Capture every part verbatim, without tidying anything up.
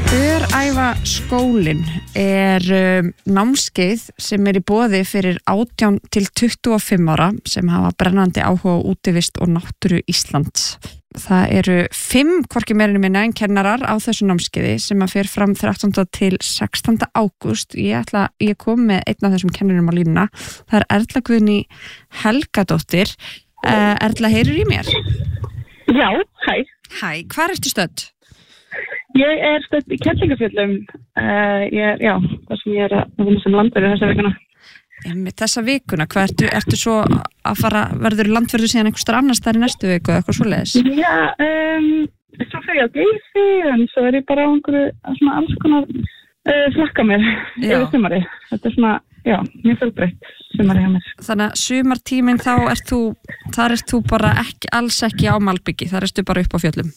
Öræfaskólinn er um, námskeið sem er í boði fyrir átján til tuttugu og fimm ára sem hafa brennandi áhuga á útivist og náttúru Íslands. Það eru fimm hvorki meira né minna en kennarar á þessu námskeiði sem að fer fram þrettánda til sextánda ágúst. Ég ætla, ég kom með einn af þessum kennurum á línuna. Það er Erla Guðný Helgadóttir. Uh, Erla, heyrir í mér? Já, hæ. Hæ, hvar ertu stödd? Ég er stödd í Kerlingafjöllum. Uh, ég er, já, það sem ég er að vinna sem landverður þessa vikuna. Með þessa vikuna, hvað ertu, ertu svo að fara, verður landverður síðan einhverstar annars þar í næstu viku eða eitthvað svoleiðis? Já, um, svo fer ég á Geysi, en svo er ég bara á einhverju svona alls konar uh, flakka mér yfir sumari. Þetta er svona, já, mjög fjölbreytt sumari hjá mér. Þannig að sumartíminn þá ert þú, þar ert þú bara ekki, alls ekki á malbyggi, þar ertu bara upp á fjöllum.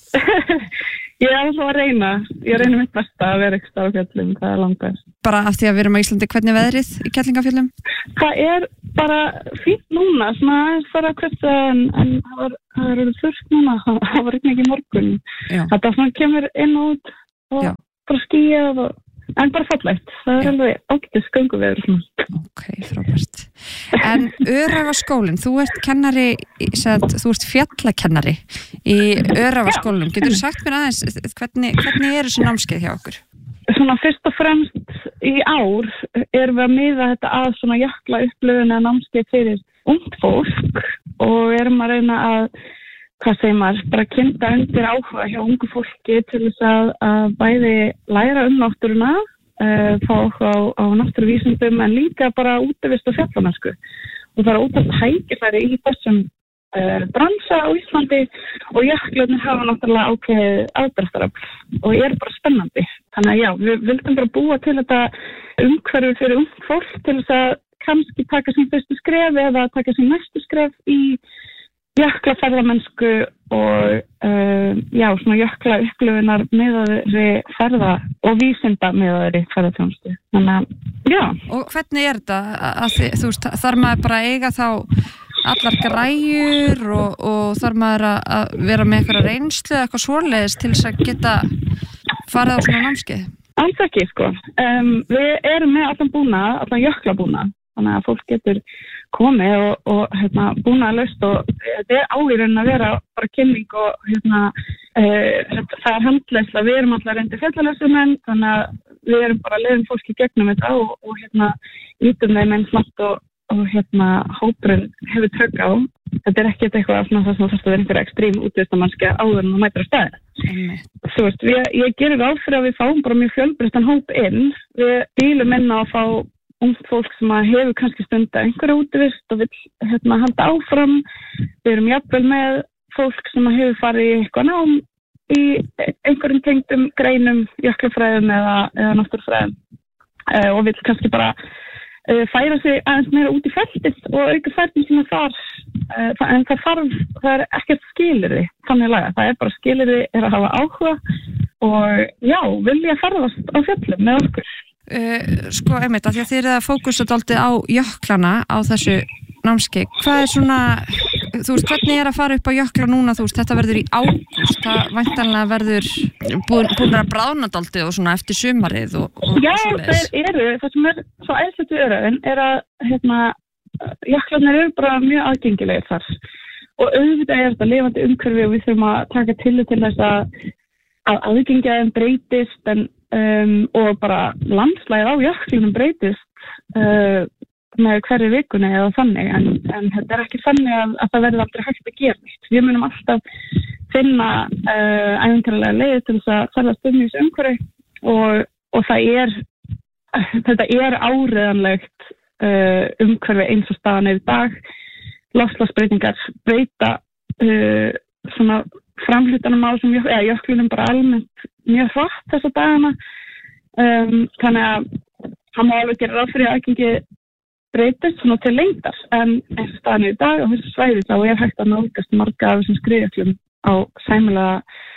Ég er alveg að reyna, ég reyna mitt besta að vera ekki á fjöllum, það er langast. Bara af því að við erum á Íslandi, hvernig er veðrið í Kerlingafjöllum? Það er bara fínt núna, svona aðeins fara að kvesta en, en það var, það er þurft núna, það var ekki mikið morgun. Já. Þetta svona kemur inn og út og Já. Bara skýjað og en bara fallegt, það er Já. Alveg ágætis gönguveður svona. Ok, frábært. En Öræfaskólinn, þú ert kennari, sagt, þú ert fjallakennari í Öræfaskólanum. Getur þú sagt mér aðeins, hvernig, hvernig er þessi námskeið hjá okkur? Svona fyrst og fremst í ár erum við að miða þetta að svona jökla upplifun eða námskeið fyrir ungt fólk og erum að reyna að, hvað segir maður, bara kynna undir áhuga hjá ungu fólki til þess að, að bæði læra um náttúruna, uh, fá áhuga á, á náttúruvísindum en líka bara útivist og fjallamennsku. Og það er ótrúlega tækifæri í þessum uh, bransa á Íslandi og jöklarnir hafa náttúrulega ákveðið aðdráttarafl og er bara spennandi. Þannig að já, við vildum bara búa til þetta umhverfi fyrir ungt fólk til þess að kannski taka sín fyrstu skref eða taka sín næstu skref í jöklaferðamennsku og uh, já, svona jökla upplifunar miðaðri ferða og vísinda miðaðri ferðaþjónustu. Þannig að, já. Og hvernig er þetta? Að þið, þú veist, þarf maður bara að eiga þá allar græjur og, og þarf maður að vera með eitthvað reynslu eða eitthvað svoleiðis til þess að geta farið á svona námskeið? Alls ekki, sko. Um, við erum með allan búnað, allan jöklabúnað. Þannig að fólk getur komið og, og hérna, búnað laust og þetta er áýrun að vera bara kynning og hérna, uh, það er handleysla, við erum allar reyndi fjallalessumenn, þannig að við erum bara að leiðum fólki gegnum þetta og, og hérna, lítum þeim einn smátt og, og hérna, hópurinn hefur tök á. Þetta er ekkert eitthvað svona það sem það þarf að vera einhverja ekstrím útvistamannskja áður en þú mætir á staðina. Mm. Þú veist, við, ég gerir ráð fyrir að við fáum bara mjög fjölbreyttan hóp inn, við bílum inn á að fá ungt fólk sem hefur kannski stunda einhverja útivist og vil hérna, halda áfram. Við erum jafnvel með fólk sem hefur farið í eitthvað nám í einhverjum tengdum greinum, jöklafræðum eða, eða náttúrufræðum uh, og vil kannski bara uh, færa sig aðeins meira út í feltið og auka færðin sína þar. Uh, það, en það þarf, það er ekkert skilyrði þannig laga. Það er bara skilyrði er að hafa áhuga og já, vilja ferðast á fjöllum með okkur. Uh, sko, einmitt, af því að þið eruð að fókusa dálítið á jöklana á þessu námskeið. Hvað er svona, þú veist, hvernig er að fara upp á jökla núna, þú veist, þetta verður í ágúst, það væntanlega verður búin, búin að bráðna dálítið og svona eftir sumarið og, og Já, það eru, það sem er svo æðislegt við Öræfin er að, hérna, jöklarnir eru bara mjög aðgengilegir þar og auðvitað er þetta lifandi umhverfi og við þurfum að taka tillit til þess að að aðgengiðin breytist en, um, og bara landslægið á jöklunum breytist uh, með hverju vikunni eða þannig en, en þetta er ekki þannig að, að það verður aldrei hægt að gera nýtt. Við munum alltaf finna uh, ævintýralega leiðir til þess að ferðast um í þessu umhverfi og, og það er þetta er áreiðanlegt uh, umhverfi eins og staðan er í dag. Loftslagsbreytingar breyta uh, svona framhlutanum á þessum jöklunum, eða jöklunum bara almennt mjög hratt þessa dagana. Um, þannig að hann má alveg gera ráð fyrir að aðgengi breytist svona til lengdar en eins og staðan í dag á þessu svæði þá er hægt að nálgast marga af þessum skriðjöklum á sæmilega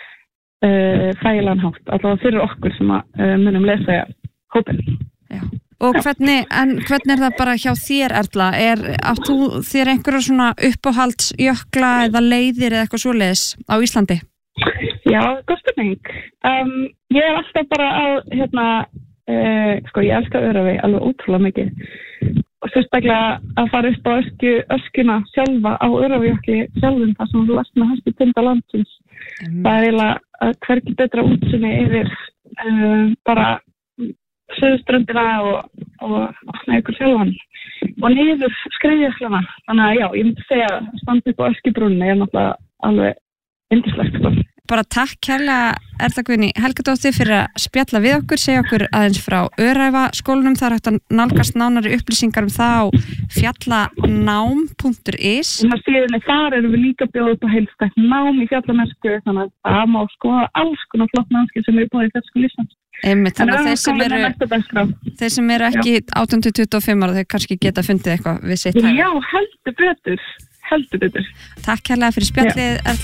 uh, þægilegan hátt, allavega fyrir okkur sem að uh, munum lesa hópinn. Já. Og hvernig, en hvernig er það bara hjá þér, Erla? Er, átt þú þér einhverja svona uppáhaldsjökla eða leiðir eða eitthvað svoleiðis á Íslandi? Já, góð spurning. Um, ég er alltaf bara að, hérna, uh, sko, ég elska Öræfi alveg ótrúlega mikið. Og sérstaklega að fara upp á ösku, öskuna sjálfa á Öræfajökli sjálfum þar sem þú varst með hæstu tinda landsins. Mm. Það er eiginlega að hvergi betra útsinni yfir uh, bara söðuströndina og, og opna ykkur sjálfan. Og niður skriðjöklana. Þannig að já, ég myndi segja að standa upp á öskubrúnni er náttúrulega alveg yndislegt, sko. Bara takk kærlega Erla Guðný Helgadóttir fyrir að spjalla við okkur, segja okkur aðeins frá Öræfa skólanum. Það er hægt að nálgast nánari upplýsingar um það á fjallanám punktur is. En það síðan þar erum við líka bjóð upp á heilstætt nám í fjallamennsku, þannig að það má skoða alls konar flott námskeið sem eru búið í Fjallaskóla Íslands. Einmitt, þannig að þeir sem eru, þeir sem eru ekki átján til tuttugu og fimm ára, þeir kannski geta fundið eitthvað við sitt hæfi. Já, heldur betur, heldur betur. Takk kærlega fyrir spjallið, Erla.